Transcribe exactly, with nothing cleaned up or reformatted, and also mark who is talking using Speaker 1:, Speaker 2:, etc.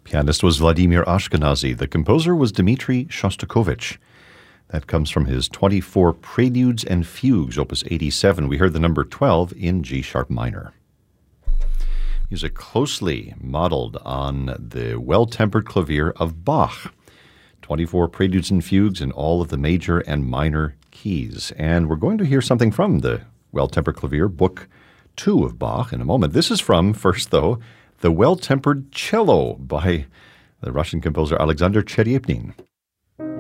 Speaker 1: Pianist was Vladimir Ashkenazy. The composer was Dmitri Shostakovich. That comes from his twenty-four Preludes and Fugues, opus eighty-seven. We heard the number twelve in G-sharp minor. Music closely modeled on the well-tempered clavier of Bach. twenty-four Preludes and Fugues in all of the major and minor keys. And we're going to hear something from the well-tempered clavier, Book two of Bach, in a moment. This is from, first though, the Well-Tempered Cello by the Russian composer Alexander Cherepnin.